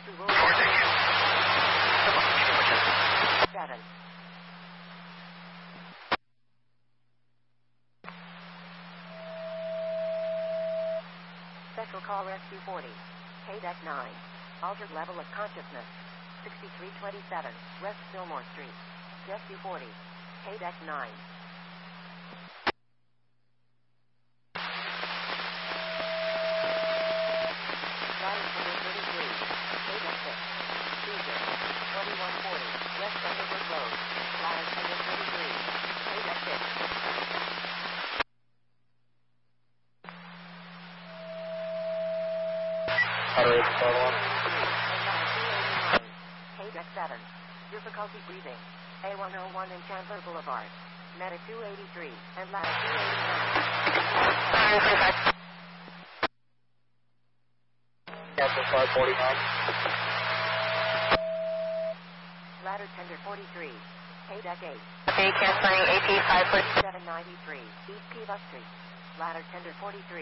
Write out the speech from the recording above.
to roll. 7. Special call Rescue 40. K-Deck 9. Altered level of consciousness. 6327 West Fillmore Street. Rescue 40. K-Deck 9. Ladder Tender 33. K-Deck 6. Caesar. 2140 West Underwood Road. Ladder Tender 33. K-Deck 6. K-Deck 7. Difficulty breathing. A101 and Chandler Boulevard. Meta 283 and ladder 289. Delta 549. Ladder Tender 43. K-Deck 8. Okay, canceling AP 547. 793 East Kiva Street. Ladder Tender 43.